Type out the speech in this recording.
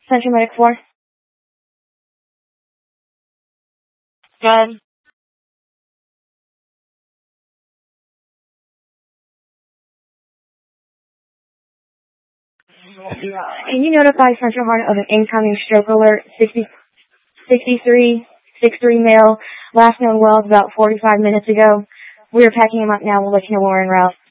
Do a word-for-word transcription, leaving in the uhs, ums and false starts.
Central Medic four. Good. Can you notify Central Heart of an incoming stroke alert? sixty, sixty-three, sixty-three male, last known wells about forty-five minutes ago. We are packing him up now. We'll let you know when we're en route.